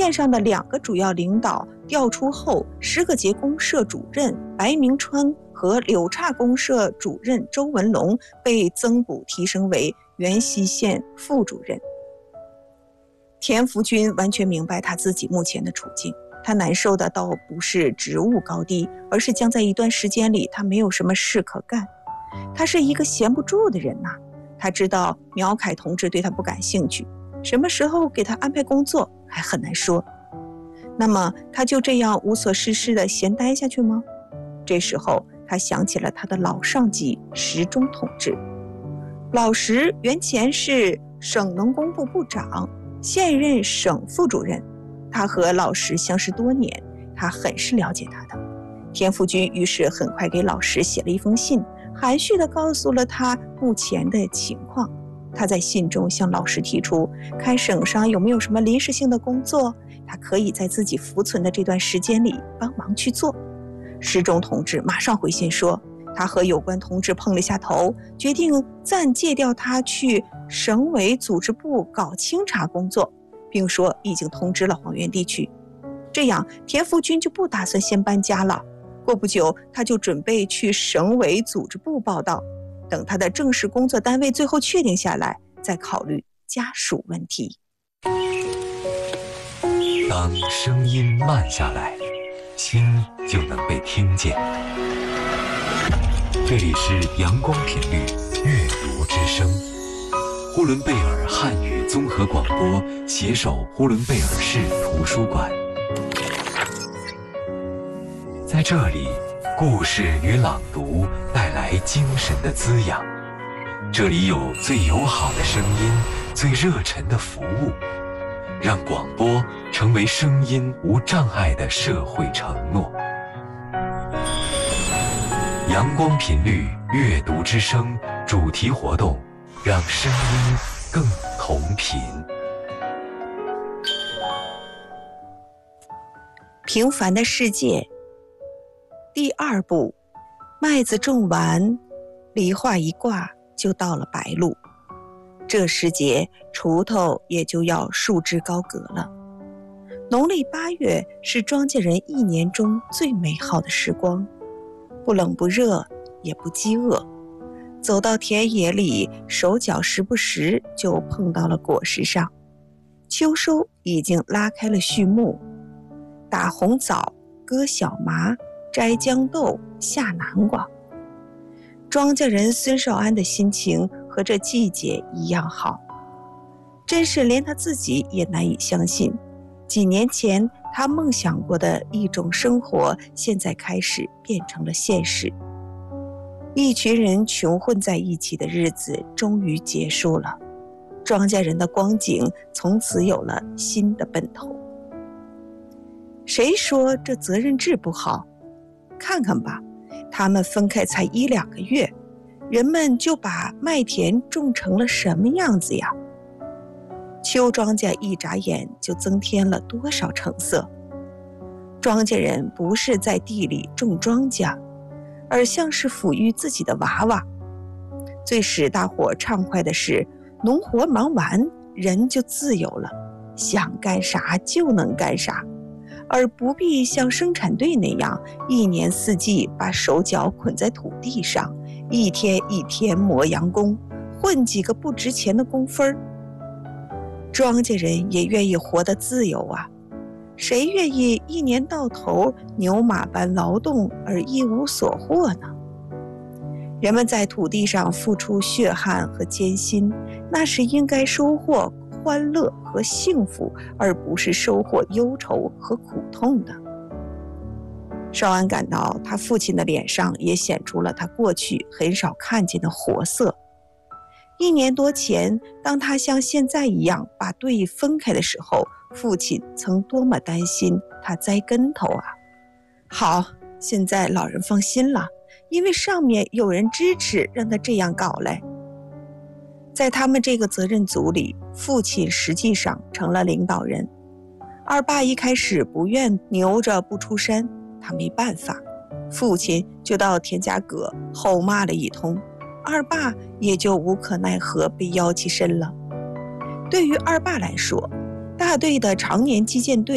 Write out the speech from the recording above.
线上的2个主要领导调出后，石各节公社主任白明川和柳岔公社主任周文龙被增补提升为元溪县副主任。田福军完全明白他自己目前的处境，他难受的倒不是职务高低，而是将在一段时间里他没有什么事可干。他是一个闲不住的人呐，他知道苗凯同志对他不感兴趣，什么时候给他安排工作还很难说。那么他就这样无所事事的闲待下去吗？这时候他想起了他的老上级石中同志。老石原前是省农工部部长，现任省副主任，他和老石相识多年，他很是了解他的。田福军于是很快给老石写了一封信，含蓄地告诉了他目前的情况。他在信中向老石提出，看省上有没有什么临时性的工作，他可以在自己服存的这段时间里帮忙去做。石中同志马上回信说，他和有关同志碰了下头，决定暂借调他去省委组织部搞清查工作，并说已经通知了黄原地区。这样田福军就不打算先搬家了，过不久他就准备去省委组织部报到，等他的正式工作单位最后确定下来，再考虑家属问题。 当声音慢下来，心就能被听见。这里是阳光频率阅读之声，呼伦贝尔汉语综合广播携手呼伦贝尔市图书馆。在这里，故事与朗读带来精神的滋养。这里有最友好的声音，最热忱的服务，让广播成为声音无障碍的社会承诺。阳光频率阅读之声主题活动，让声音更同频。 平凡的世界第2部，麦子种完，梨花一挂就到了白露。这时节，锄头也就要束之高阁了。农历8月是庄稼人一年中最美好的时光，不冷不热，也不饥饿。走到田野里，手脚时不时就碰到了果实上。秋收已经拉开了序幕，打红枣，割小麻，摘豇豆，下南瓜。庄稼人孙少安的心情和这季节一样好，真是连他自己也难以相信，几年前他梦想过的一种生活，现在开始变成了现实。一群人穷混在一起的日子终于结束了，庄稼人的光景从此有了新的奔头。谁说这责任制不好？看看吧，他们分开才1-2个月，人们就把麦田种成了什么样子呀？秋庄稼一眨眼就增添了多少成色？庄稼人不是在地里种庄稼，而像是抚育自己的娃娃。最使大伙畅快的是，农活忙完，人就自由了，想干啥就能干啥，而不必像生产队那样1年4季把手脚捆在土地上，一天一天磨洋工，混几个不值钱的工分。庄稼人也愿意活得自由啊，谁愿意一年到头牛马般劳动而一无所获呢？人们在土地上付出血汗和艰辛，那是应该收获欢乐和幸福，而不是收获忧愁和苦痛的。少安感到他父亲的脸上也显出了他过去很少看见的活色。1年多前，当他像现在一样把队分开的时候，父亲曾多么担心他栽跟头啊！好，现在老人放心了，因为上面有人支持让他这样搞嘞。在他们这个责任组里，父亲实际上成了领导人。二爸一开始不愿牛着不出山，他没办法，父亲就到田家阁吼骂了一通，二爸也就无可奈何被邀起身了。对于二爸来说，大队的常年击剑队